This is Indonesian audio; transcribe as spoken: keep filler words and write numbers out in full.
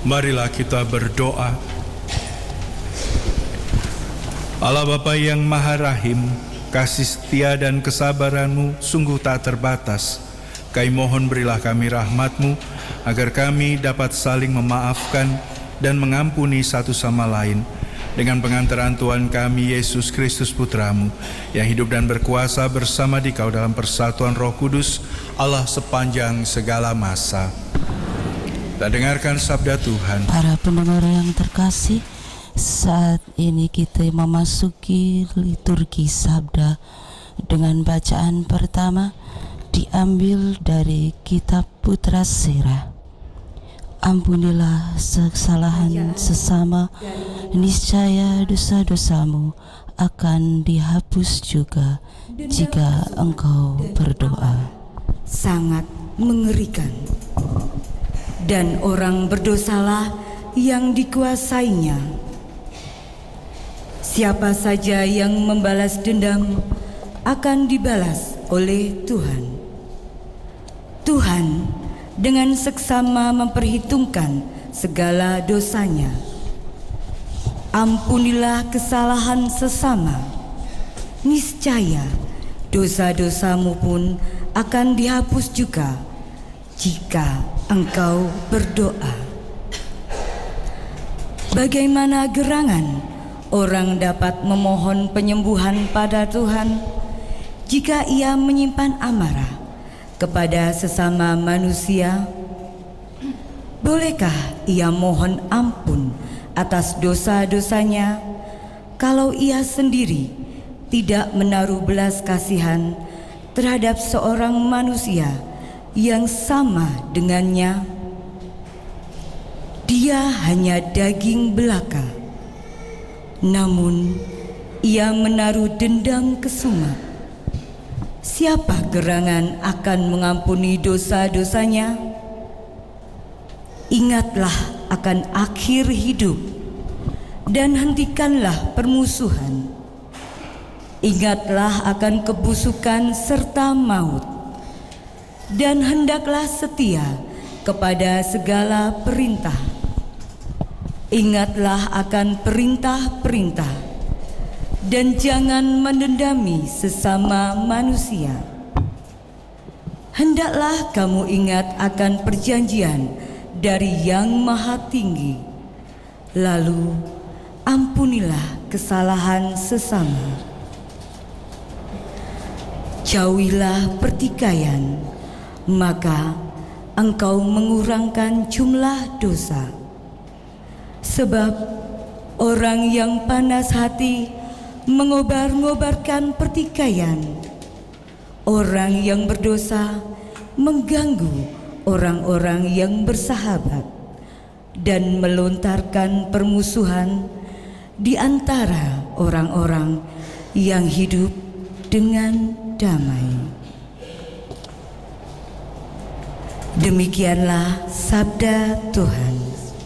Marilah kita berdoa. Allah Bapa yang Maha Rahim, kasih setia dan kesabaran-Mu sungguh tak terbatas. Kami mohon berilah kami rahmat-Mu, agar kami dapat saling memaafkan dan mengampuni satu sama lain, dengan pengantaran Tuhan kami Yesus Kristus Putra-Mu, yang hidup dan berkuasa bersama Dikau dalam persatuan Roh Kudus, Allah sepanjang segala masa. Kita dengarkan sabda Tuhan. Para pendengar yang terkasih, saat ini kita memasuki liturgi sabda dengan bacaan pertama diambil dari kitab Putra Sirah. Ampunilah kesalahan sesama, niscaya dosa-dosamu akan dihapus juga jika engkau berdoa. Sangat mengerikan. Dan orang berdosalah yang dikuasainya. Siapa saja yang membalas dendam akan dibalas oleh Tuhan. Tuhan dengan seksama memperhitungkan segala dosanya. Ampunilah kesalahan sesama, niscaya dosa-dosamu pun akan dihapus juga jika engkau berdoa. Bagaimana gerangan orang dapat memohon penyembuhan pada Tuhan jika ia menyimpan amarah kepada sesama manusia? Bolehkah ia mohon ampun atas dosa-dosanya kalau ia sendiri tidak menaruh belas kasihan terhadap seorang manusia yang sama dengannya? Dia hanya daging belaka, namun ia menaruh dendam kesumat. Siapa gerangan akan mengampuni dosa-dosanya? Ingatlah akan akhir hidup dan hentikanlah permusuhan. Ingatlah akan kebusukan serta maut, dan hendaklah setia kepada segala perintah. Ingatlah akan perintah-perintah, dan jangan mendendami sesama manusia. Hendaklah kamu ingat akan perjanjian dari Yang Maha Tinggi. Lalu ampunilah kesalahan sesama. Jauhilah pertikaian, maka engkau mengurangkan jumlah dosa. Sebab orang yang panas hati mengobar-ngobarkan pertikaian. Orang yang berdosa mengganggu orang-orang yang bersahabat dan melontarkan permusuhan di antara orang-orang yang hidup dengan damai. Demikianlah sabda Tuhan.